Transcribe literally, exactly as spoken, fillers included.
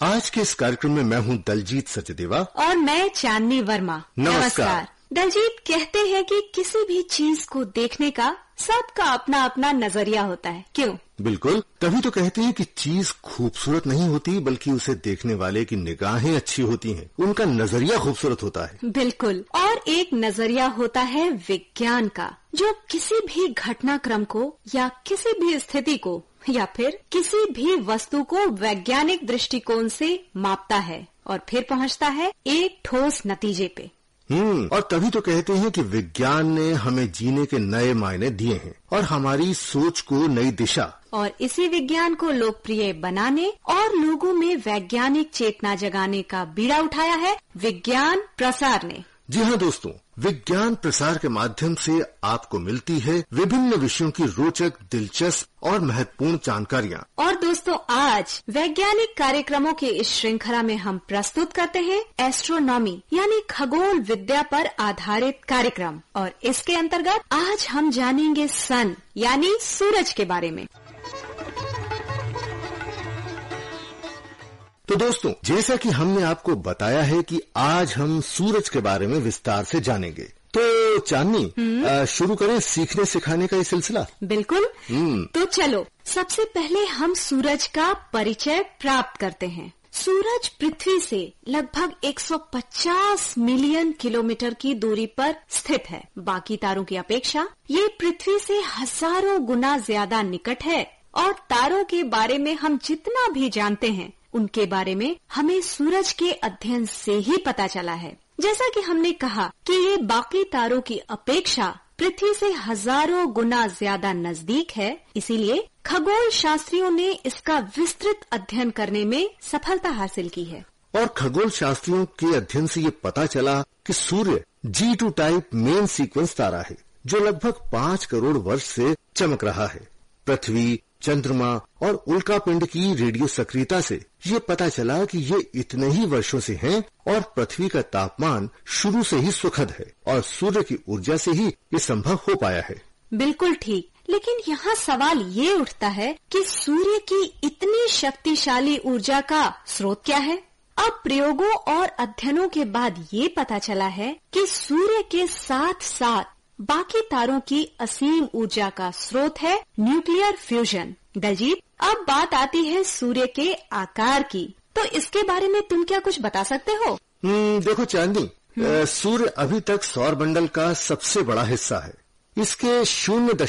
आज के इस कार्यक्रम में मैं हूं दलजीत सचदेवा और मैं चांदनी वर्मा। नमस्कार। दलजीत, कहते हैं कि किसी भी चीज को देखने का सबका अपना अपना नजरिया होता है, क्यों? बिल्कुल, तभी तो कहते हैं कि चीज खूबसूरत नहीं होती बल्कि उसे देखने वाले की निगाहें अच्छी होती हैं, उनका नजरिया खूबसूरत होता है। बिल्कुल। और एक नजरिया होता है विज्ञान का, जो किसी भी घटनाक्रम को या किसी भी स्थिति को या फिर किसी भी वस्तु को वैज्ञानिक दृष्टिकोण से मापता है और फिर पहुंचता है एक ठोस नतीजे पे। हम्म और तभी तो कहते हैं कि विज्ञान ने हमें जीने के नए मायने दिए हैं और हमारी सोच को नई दिशा। और इसी विज्ञान को लोकप्रिय बनाने और लोगों में वैज्ञानिक चेतना जगाने का बीड़ा उठाया है विज्ञान प्रसार ने। जी हाँ दोस्तों, विज्ञान प्रसार के माध्यम से आपको मिलती है विभिन्न विषयों की रोचक, दिलचस्प और महत्वपूर्ण जानकारियाँ। और दोस्तों, आज वैज्ञानिक कार्यक्रमों के इस श्रृंखला में हम प्रस्तुत करते हैं एस्ट्रोनॉमी यानी खगोल विद्या पर आधारित कार्यक्रम। और इसके अंतर्गत आज हम जानेंगे सन यानी सूरज के बारे में। तो दोस्तों, जैसा कि हमने आपको बताया है कि आज हम सूरज के बारे में विस्तार से जानेंगे, तो चांदनी शुरू करें सीखने सिखाने का ये सिलसिला। बिल्कुल। तो चलो, सबसे पहले हम सूरज का परिचय प्राप्त करते हैं। सूरज पृथ्वी से लगभग एक सौ पचास मिलियन किलोमीटर की दूरी पर स्थित है। बाकी तारों की अपेक्षा ये पृथ्वी से हजारों गुना ज्यादा निकट है और तारों के बारे में हम जितना भी जानते हैं उनके बारे में हमें सूरज के अध्ययन से ही पता चला है। जैसा कि हमने कहा कि ये बाकी तारों की अपेक्षा पृथ्वी से हजारों गुना ज्यादा नजदीक है, इसीलिए खगोल शास्त्रियों ने इसका विस्तृत अध्ययन करने में सफलता हासिल की है। और खगोल शास्त्रियों के अध्ययन से ये पता चला कि सूर्य जी टू टाइप मेन सीक्वेंस तारा है, जो लगभग पाँच करोड़ वर्ष से चमक रहा है। पृथ्वी, चंद्रमा और उल्कापिंड की रेडियो सक्रियता से ये पता चला कि ये इतने ही वर्षों से हैं और पृथ्वी का तापमान शुरू से ही सुखद है और सूर्य की ऊर्जा से ही ये संभव हो पाया है। बिल्कुल ठीक। लेकिन यहाँ सवाल ये उठता है कि सूर्य की इतनी शक्तिशाली ऊर्जा का स्रोत क्या है? अब प्रयोगों और अध्ययनों के बाद ये पता चला है कि सूर्य के साथ साथ बाकी तारों की असीम ऊर्जा का स्रोत है न्यूक्लियर फ्यूजन। दलजीत, अब बात आती है सूर्य के आकार की, तो इसके बारे में तुम क्या कुछ बता सकते हो? हम्म देखो चांदनी, सूर्य अभी तक सौर मंडल का सबसे बड़ा हिस्सा है। इसके शून्य